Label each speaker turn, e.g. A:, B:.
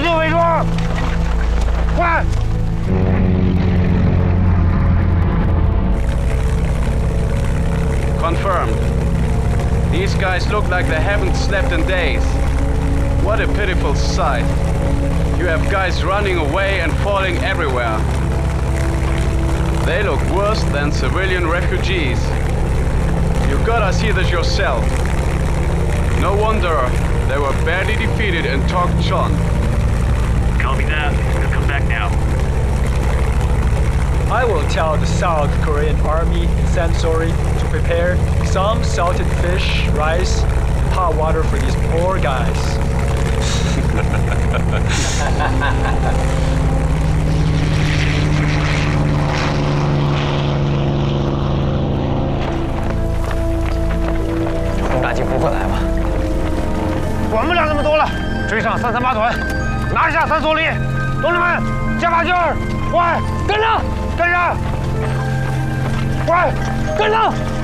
A: 进伪装，快！
B: Confirmed. These guys look like they haven't slept in days. What a pitiful sight. You have guys running away and falling everywhere. They look worse than civilian refugees. You gotta see this yourself. No wonder they were barely defeated in Tok Chon.
C: Copy that. We'll come back now.
D: I will tell the South Korean Army in Sansory to prepare some salted fish, rice, and hot water for these poor guys.
E: 轰炸机不会来吧？
A: 管不了那么多了，追上338团，拿下三索里。同志们，加把劲儿！快，跟上！跟上！快，跟上！